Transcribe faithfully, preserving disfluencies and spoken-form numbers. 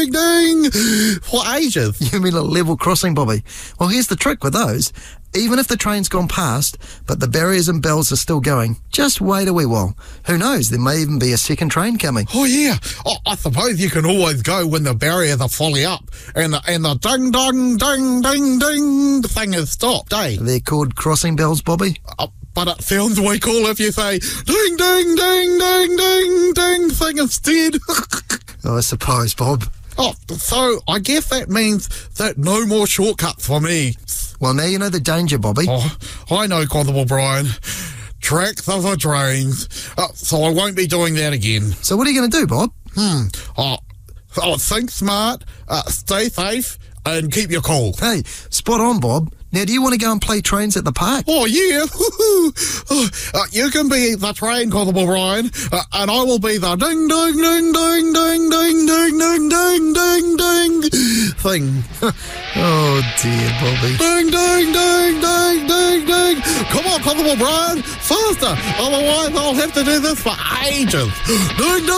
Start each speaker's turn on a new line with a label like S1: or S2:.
S1: ding, ding for ages.
S2: You mean a level crossing, Bobby? Well, here's the trick with those. Even if the train's gone past, but the barriers and bells are still going, just wait a wee while. Who knows, there may even be a second train coming.
S1: Oh, yeah. Oh, I suppose you can always go when the barriers are fully up and the, and the ding, ding, ding, ding, ding thing has stopped, eh?
S2: They're called crossing bells, Bobby.
S1: Uh, but it sounds way cool if you say ding, ding, ding, ding, ding, ding thing instead.
S2: Oh, I suppose, Bob.
S1: Oh, so I guess that means that no more shortcuts for me.
S2: Well, now you know the danger, Bobby.
S1: Oh, I know, Constable Brian. Tracks are for trains. Uh, so I won't be doing that again.
S2: So what are you going to do, Bob?
S1: Hmm. Oh, oh think smart, uh, stay safe, and keep your cool.
S2: Hey, spot on, Bob. Now, do you want to go and play trains at the park?
S1: Oh, yeah. oh, uh, you can be the train, Constable Brian, uh, and I will be the ding, ding, ding, ding, ding, ding, ding, ding, ding, ding, ding thing.
S2: Oh, dear, Bobby.
S1: Ding, ding, ding, ding, ding, ding. Come on, Constable Brian, faster. Otherwise, I'll have to do this for ages. Ding, ding.